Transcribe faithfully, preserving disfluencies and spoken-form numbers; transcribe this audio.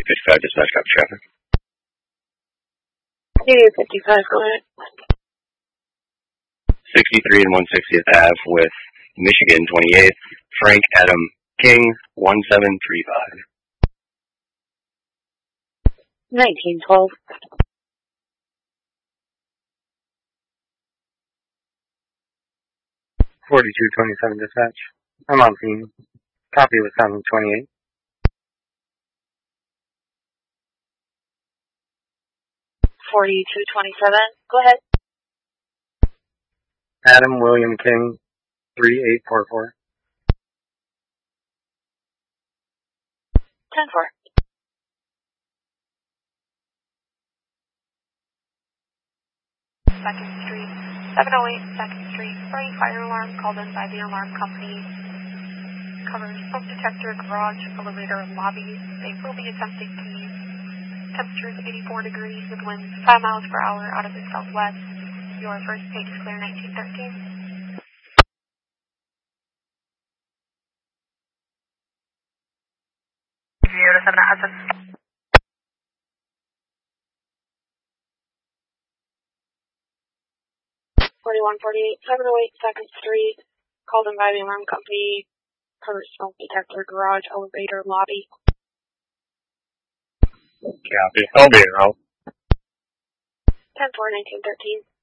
fifty-five, dispatch, copy traffic. Studio fifty-five, go ahead. sixty-three and one sixtieth Ave with Michigan twenty-eighth, Frank Adam King, one seven three five. nineteen twelve. forty-two twenty-seven, dispatch. I'm on scene. Copy with seven twenty-eight. forty-two twenty-seven, go ahead. Adam William King, three eight four four. ten four. Second Street, seven oh eight Second Street, for a fire alarm called in by the alarm company. Covers smoke detector, garage, elevator, and lobby. They will be attempting to leave. Temperature is eighty-four degrees with winds five miles per hour out of the southwest. Your first page is clear, nineteen thirteen. zero to seven at Hudson. forty-one forty-eight, seven oh eight Second Street, called in by the alarm company, covers smoke detector, garage, elevator, lobby. Copy. I'll be around. ten four, nineteen thirteen.